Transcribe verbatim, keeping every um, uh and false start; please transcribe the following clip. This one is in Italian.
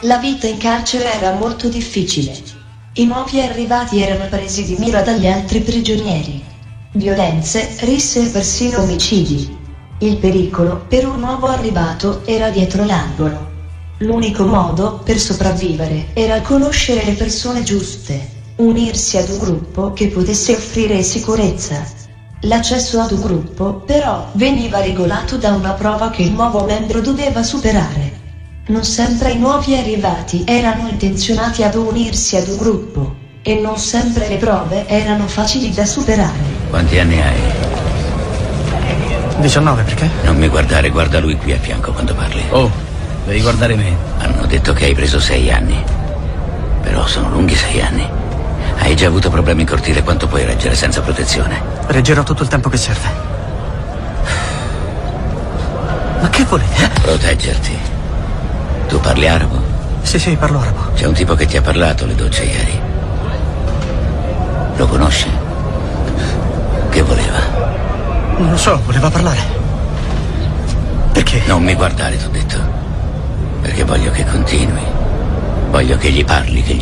la vita in carcere era molto difficile. I nuovi arrivati erano presi di mira dagli altri prigionieri. Violenze, risse e persino omicidi. Il pericolo per un nuovo arrivato era dietro l'angolo. L'unico modo per sopravvivere era conoscere le persone giuste, unirsi ad un gruppo che potesse offrire sicurezza. L'accesso ad un gruppo, però, veniva regolato da una prova che il nuovo membro doveva superare. Non sempre i nuovi arrivati erano intenzionati ad unirsi ad un gruppo, e non sempre le prove erano facili da superare. Quanti anni hai? diciannove, perché? Non mi guardare, guarda lui qui a fianco quando parli. Oh, devi guardare me. Hanno detto che hai preso sei anni. Però sono lunghi sei anni. Hai già avuto problemi in cortile, quanto puoi reggere senza protezione? Reggerò tutto il tempo che serve. Ma che volete? Proteggerti. Tu parli arabo? Sì, sì, parlo arabo. C'è un tipo che ti ha parlato alle docce ieri. Lo conosci? Che voleva? Non lo so, voleva parlare. Perché? Non mi guardare, t'ho detto. Perché voglio che continui. Voglio che gli parli, che gli